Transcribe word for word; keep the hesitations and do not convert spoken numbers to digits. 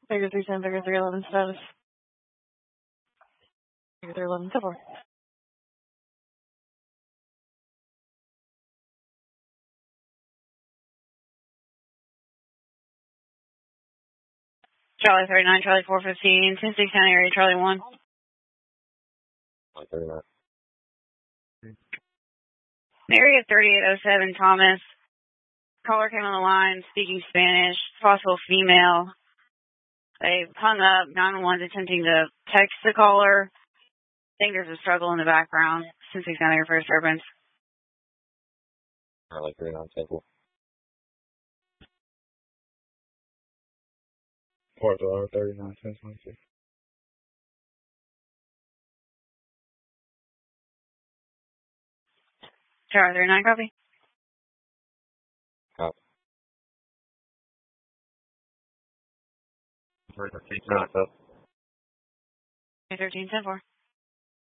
Figure three ten, figure three eleven status. Figure three eleven, ten four. Charlie thirty-nine, Charlie four fifteen, ten six County area, Charlie one. thirty-nine. Area thirty-eight oh seven, Thomas. Caller came on the line speaking Spanish, possible female. They hung up. nine one one's attempting to text the caller. I think there's a struggle in the background. ten six County area for disturbance. Charlie thirty-nine, ten four. Port Alarm thirty-nine, ten twenty-six. Charlie thirty-nine, copy. Copy. thirteen, ten four. thirteen, ten four.